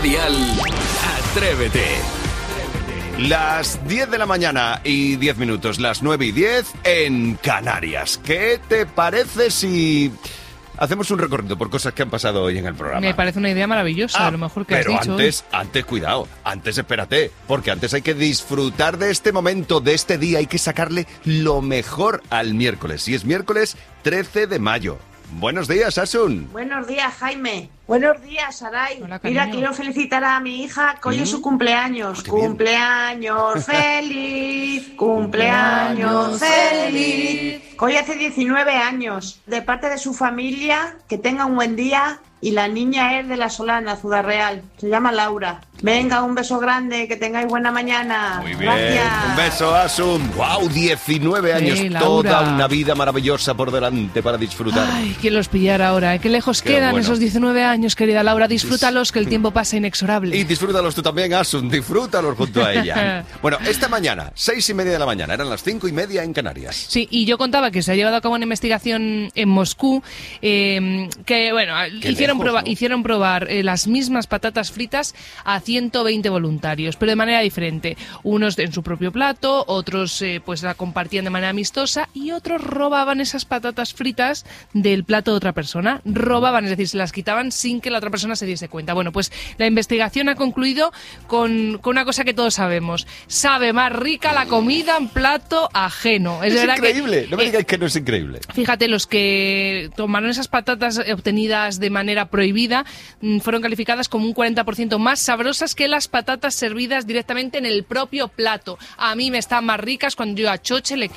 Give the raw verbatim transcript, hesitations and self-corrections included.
Dial, Atrévete. Las diez de la mañana y diez minutos, las nueve y diez en Canarias. ¿Qué te parece si hacemos un recorrido por cosas que han pasado hoy en el programa? Me parece una idea maravillosa, Ah, a lo mejor que pero has dicho. antes, antes, cuidado, antes espérate, porque antes hay que disfrutar de este momento, de este día, hay que sacarle lo mejor al miércoles. Y es miércoles trece de mayo. Buenos días, Asun. Buenos días, Jaime. Buenos días, Saray. Hola, cariño. Mira, quiero felicitar a mi hija que hoy ¿Mm? es su cumpleaños. Ah, qué bien. Cumpleaños feliz, cumpleaños feliz. Que hoy hace diecinueve años. De parte de su familia, que tenga un buen día. Y la niña es de La Solana, Ciudad Real. Se llama Laura. Venga, un beso grande, que tengáis buena mañana. Muy bien, Gracias. un beso, Asun. Wow, diecinueve años, Sí, Laura. toda una vida maravillosa por delante para disfrutar. Ay, quién los pillara ahora, ¿eh? Qué lejos Qué quedan bueno. esos diecinueve años, querida Laura. Disfrútalos, que el tiempo pasa inexorable. Y disfrútalos tú también, Asun, disfrútalos junto a ella. Bueno, esta mañana, seis y media de la mañana, eran las cinco y media en Canarias. Sí, y yo contaba que se ha llevado a cabo una investigación en Moscú, eh, que, bueno, Qué hicieron, lejos, proba- ¿no? hicieron probar eh, las mismas patatas fritas a ciento veinte voluntarios, pero de manera diferente. Unos en su propio plato, otros eh, pues la compartían de manera amistosa y otros robaban esas patatas fritas del plato de otra persona. Robaban, es decir, se las quitaban sin que la otra persona se diese cuenta. Bueno, pues la investigación ha concluido con, con una cosa que todos sabemos. Sabe más rica la comida en plato ajeno. Es, Es verdad que, increíble, no me eh, digáis que no es increíble. Fíjate, los que tomaron esas patatas obtenidas de manera prohibida mm, fueron calificadas como un cuarenta por ciento más sabrosas que las patatas servidas directamente en el propio plato. A mí me están más ricas cuando yo a Choche le